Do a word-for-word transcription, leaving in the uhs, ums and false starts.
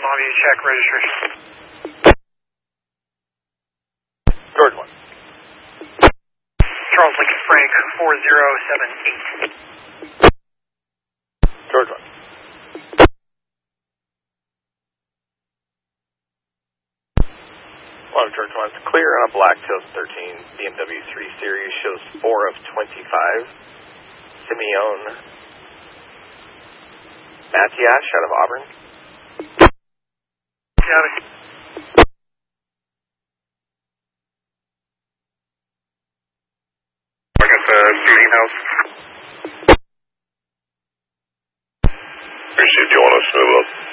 Longview, check registration. George one. Charles Lincoln Frank, four zero seven eight. George one. One, George one. It's clear on a black two thousand thirteen B M W three Series, shows four of twenty-five. Simeon Matiash out of Auburn. Got it. Look at the meeting house. Appreciate you want us to move up.